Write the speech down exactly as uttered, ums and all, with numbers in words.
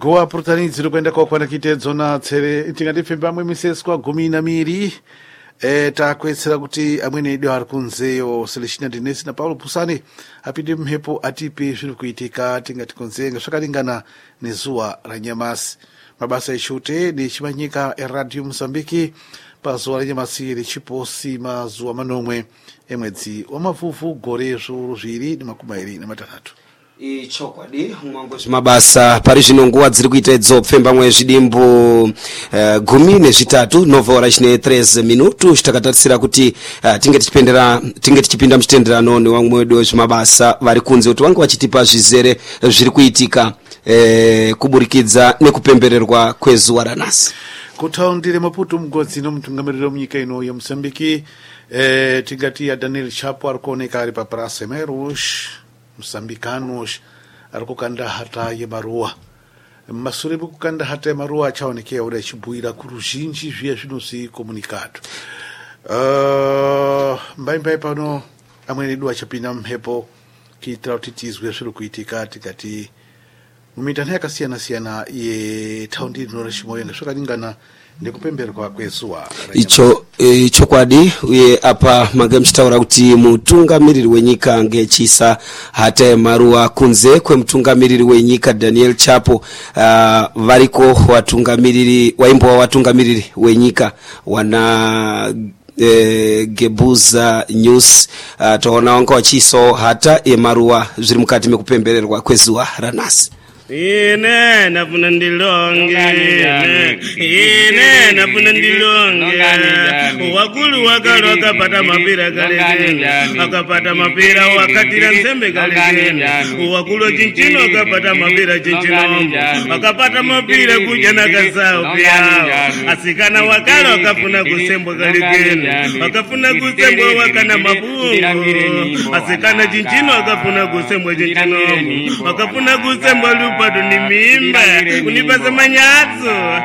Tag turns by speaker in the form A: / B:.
A: Ngoa protanizi rukwenda kwa kwa nakitedzo na tsere tingati femba mwe miseso kwa gumi na miri e takwetsera kuti amwene ido ari kunzeyo Celestina Dinesi na Paulo Pusani apinde mhepo atipe zviri kuitika tingati kunzenga zvakalingana nezuwa ra nyamasi mabasa eshute ni chimanyika e Radio Mozambique pazuwa ra nyamasi richiposi mazuwa manomwe emwedzi wa mavuvu gore zviuru zviri nemakumairi namatatu
B: ichokwadi mwangozi mabasa pari zvino nguwa dziri kuita idzo pfemba mwe zvidimbu uh, gumi nezvitatu novhora chine treze minutu chitakatarisira kuti uh, tinge tichipendera tinge tichipinda mchitenderano nevamwe wedu wezvimabasa vari kunze kuti vange vachitipa zvizere zviri kuitika eh, kuburikidza nekupembererwa kwezuwa ranhasi
A: kutaundire Maputo mgodzi nomutungamiriro munyika ino ya Mozambique eh, tingati ya Daniel Chapo ari kuoneka ari paPraça Meros Moçambicanos ari kukanda hata yemarua mashure kukanda hata yemarua achaonekea uri achibhuira kuruzhinji zviya zvinozi komunikato uh, mbaimbai pano amwene edu achapinda mumhepo kuitira kuti tizwe zviri kuitika tikati mumitana yakasiyana siyana yetaundi rino rechimoyo zvakalingana nekupemberwa kwezuwa
B: icho e, chokwadi uye apa mange mchitaura kuti mutungamiriri wenyika ngechisa hata yemaruwa kunze kwemutungamiriri wenyika Daniel Chapo uh, variko watungamiriri waimbo watungamiriri wenyika wana E, Gebuza News uh, taona wanga wachiso hata yemaruwa zviri mukati mekupembererwa kwezuwa ranhasi
C: ine nafuna ndilonge ine nafuna ndilonge wakulu wakalo akapata mapira kale akapata mapira wakatira nzembe kale wakulu chinchino akapata mapira chinchino akapata mapira kuja na kazao pia asikana wakalo akafuna kusembwa kale akafuna kusembwa wakana mabungu asikana chinchino akafuna kusembwa chinchino akafuna kusembwa lupa ni mimba unipaza manyazo